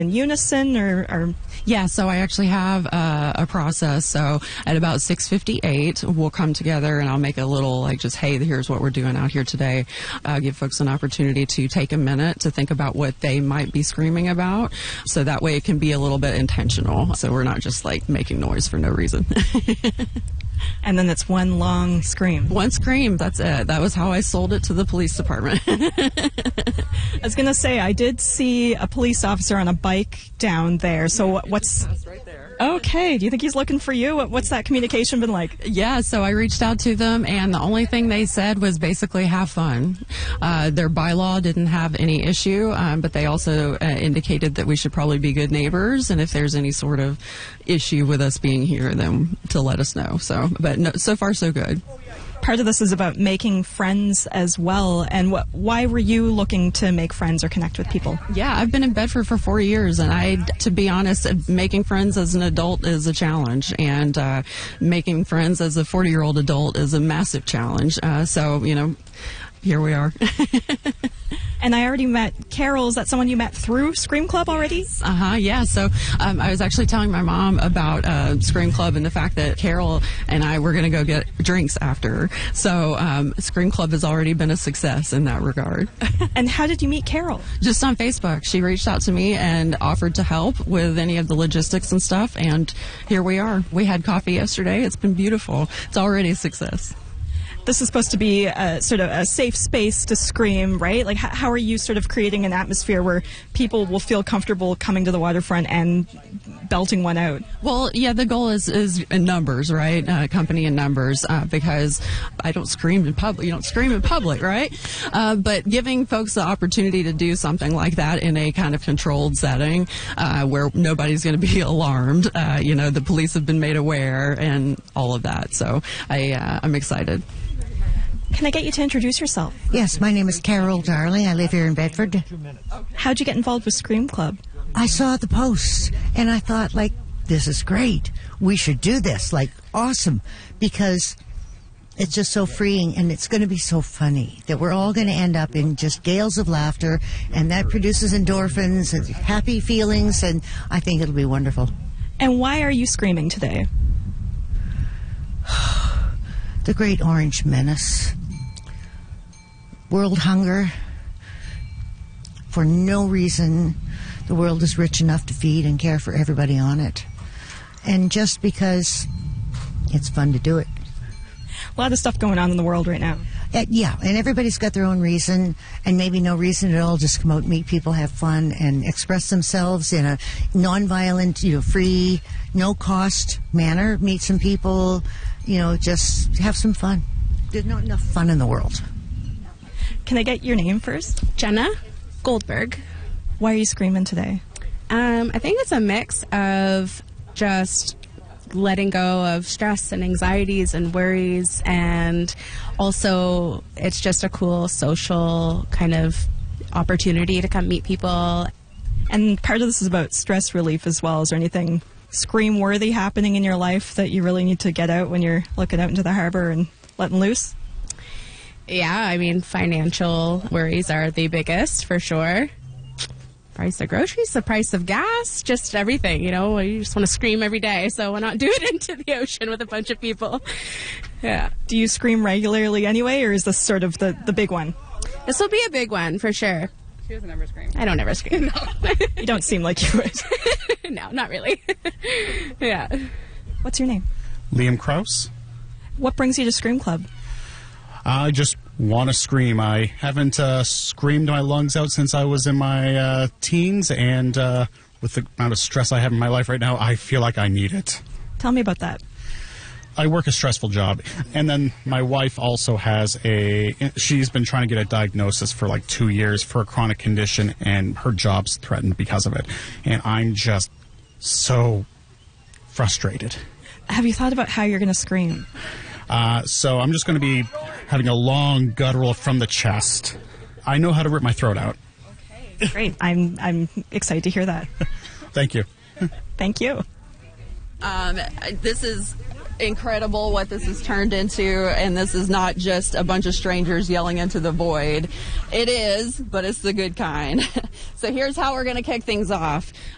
in unison or Yeah, so I actually have a process. So at about 6:58, we'll come together and I'll make a little just, hey, here's what we're doing out here today. Give folks an opportunity to take a minute to think about what they might be screaming about. So that way it can be a little bit intentional. So we're not just making noise for no reason. And then it's one long scream. One scream, that's it. That was how I sold it to the police department. I was going to say, I did see a police officer on a bike down there. So what's... right there. Okay. Do you think he's looking for you? What's that communication been like? Yeah, so I reached out to them, and the only thing they said was basically have fun. Their bylaw didn't have any issue, but they also indicated that we should probably be good neighbors, and if there's any sort of issue with us being here, then to let us know. But no, so far so good. Part of this is about making friends as well. And why were you looking to make friends or connect with people? Yeah, I've been in Bedford for 4 years, and to be honest, making friends as an adult is a challenge, and making friends as a 40-year-old adult is a massive challenge. So, here we are. And I already met Carol. Is that someone you met through Scream Club already? Yeah. So I was actually telling my mom about Scream Club and the fact that Carol and I were going to go get drinks after. So Scream Club has already been a success in that regard. And how did you meet Carol? Just on Facebook. She reached out to me and offered to help with any of the logistics and stuff. And here we are. We had coffee yesterday. It's been beautiful. It's already a success. This is supposed to be sort of a safe space to scream, right? How are you sort of creating an atmosphere where people will feel comfortable coming to the waterfront and belting one out? Well, yeah, the goal is in numbers, right? Company in numbers, because I don't scream in public. You don't scream in public, right? But giving folks the opportunity to do something like that in a kind of controlled setting where nobody's going to be alarmed. The police have been made aware and all of that. So I'm excited. Can I get you to introduce yourself? Yes, my name is Carol Darling. I live here in Bedford. How'd you get involved with Scream Club? I saw the posts, and I thought, this is great. We should do this. Awesome. Because it's just so freeing, and it's going to be so funny that we're all going to end up in just gales of laughter, and that produces endorphins and happy feelings, and I think it'll be wonderful. And why are you screaming today? The Great Orange Menace. World hunger. For no reason, the world is rich enough to feed and care for everybody on it. And just because it's fun to do it. A lot of stuff going on in the world right now. Yeah, and everybody's got their own reason, and maybe no reason at all. Just come out, meet people, have fun, and express themselves in a nonviolent, free, no-cost manner. Meet some people, just have some fun. There's not enough fun in the world. Can I get your name first? Jenna Goldberg. Why are you screaming today? I think it's a mix of just letting go of stress and anxieties and worries, and also it's just a cool social kind of opportunity to come meet people. And part of this is about stress relief as well. Is there anything scream-worthy happening in your life that you really need to get out when you're looking out into the harbor and letting loose? Yeah, financial worries are the biggest, for sure. Price of groceries, the price of gas, just everything, you just want to scream every day, so why not do it into the ocean with a bunch of people? Yeah. Do you scream regularly anyway, or is this sort of the big one? This will be a big one, for sure. She doesn't ever scream. I don't ever scream. No. You don't seem like you would. No, not really. Yeah. What's your name? Liam Krause. What brings you to Scream Club? I just want to scream. I haven't screamed my lungs out since I was in my teens, and with the amount of stress I have in my life right now, I feel like I need it. Tell me about that. I work a stressful job, and then my wife also has she's been trying to get a diagnosis for 2 years for a chronic condition, and her job's threatened because of it. And I'm just so frustrated. Have you thought about how you're going to scream? So I'm just going to be having a long guttural from the chest. I know how to rip my throat out. Okay, great. I'm excited to hear that. Thank you. Thank you. This is incredible what this has turned into, and this is not just a bunch of strangers yelling into the void. It is, but it's the good kind. So here's how we're going to kick things off.